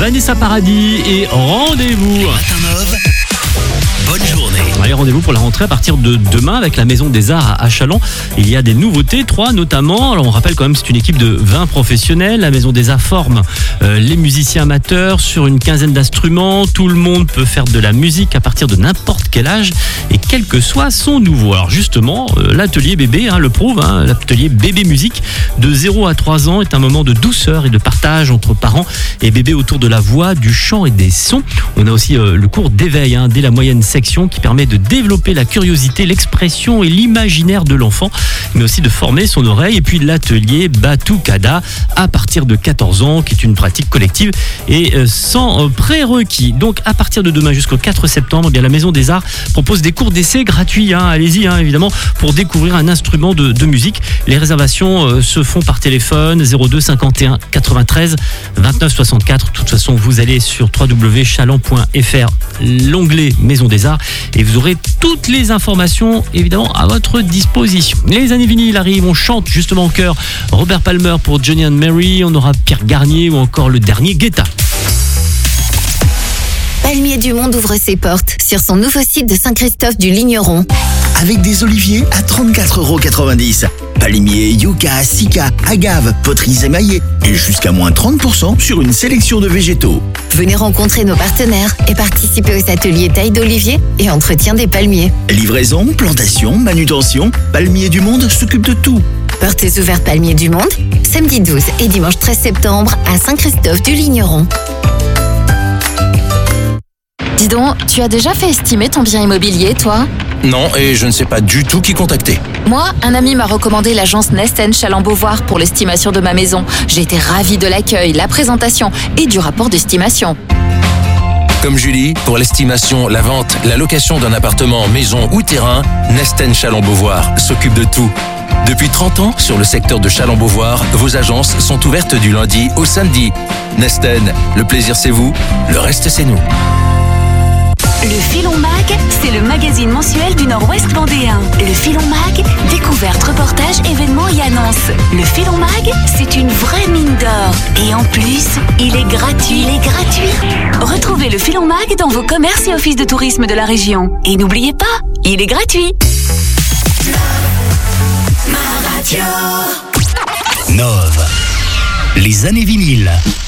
Vanessa Paradis et Rendez-vous. Matin Mauve, bonne journée. Allez, rendez-vous pour la rentrée à partir de demain avec la Maison des Arts à Châlons. Il y a des nouveautés, 3 notamment. Alors on rappelle quand même, c'est une équipe de 20 professionnels. La Maison des Arts forme les musiciens amateurs sur une quinzaine d'instruments. Tout le monde peut faire de la musique à partir de n'importe quel âge et quel que soit son niveau. Alors justement, l'atelier bébé le prouve, l'atelier bébé musique de 0 à 3 ans est un moment de douceur et de partage entre parents et bébés autour de la voix, du chant et des sons. On a aussi le cours d'éveil dès la moyenne section qui permet de développer la curiosité, l'expression et l'imaginaire de l'enfant, mais aussi de former son oreille. Et puis l'atelier Batucada à partir de 14 ans, qui est une pratique collective et sans prérequis. Donc à partir de demain jusqu'au 4 septembre, la Maison des Arts propose des cours d'essai gratuits. Allez-y, évidemment, pour découvrir un instrument de musique. Les réservations se font par téléphone 02 51 93 29 64. De toute façon, vous allez sur www.chalon.fr, l'onglet Maison des Arts, et vous aurez toutes les informations évidemment à votre disposition. Les années vinyles arrivent, on chante justement en chœur Robert Palmer pour Johnny and Mary, on aura Pierre Garnier ou encore le dernier Guetta. Palmier du Monde ouvre ses portes sur son nouveau site de Saint-Christophe du Ligneron. Avec des oliviers à 34,90€. Palmiers, yucca, sika, agave, poteries émaillées et jusqu'à moins 30% sur une sélection de végétaux. Venez rencontrer nos partenaires et participer aux ateliers taille d'olivier et entretien des palmiers. Livraison, plantation, manutention, Palmier du Monde s'occupe de tout. Portes ouvertes Palmier du Monde, samedi 12 et dimanche 13 septembre à Saint-Christophe du Ligneron. Dis donc, tu as déjà fait estimer ton bien immobilier, toi ? Non, et je ne sais pas du tout qui contacter. Moi, un ami m'a recommandé l'agence Nesten Chalon-Beauvoir pour l'estimation de ma maison. J'ai été ravie de l'accueil, la présentation et du rapport d'estimation. Comme Julie, pour l'estimation, la vente, la location d'un appartement, maison ou terrain, Nesten Chalon-Beauvoir s'occupe de tout. Depuis 30 ans, sur le secteur de Chalon-Beauvoir, vos agences sont ouvertes du lundi au samedi. Nesten, le plaisir c'est vous, le reste c'est nous. Le Filon Mag, c'est le magazine mensuel du Nord-Ouest vendéen. Le Filon Mag, découvertes, reportages, événements et annonces. Le Filon Mag, c'est une vraie mine d'or. Et en plus, il est gratuit. Retrouvez le Filon Mag dans vos commerces et offices de tourisme de la région. Et n'oubliez pas, il est gratuit. Nove, les années vinyles.